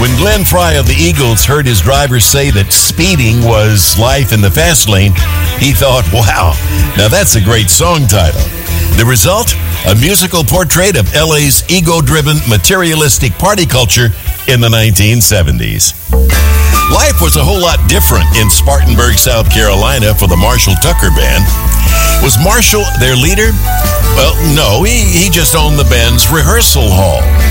When Glenn Frey of the Eagles heard his driver say that speeding was life in the fast lane, he thought, wow, now that's a great song title. The result? A musical portrait of LA's ego-driven, materialistic party culture in the 1970s. Life was a whole lot different in Spartanburg, South Carolina for the Marshall Tucker Band. Was Marshall their leader? Well, no, he just owned the band's rehearsal hall.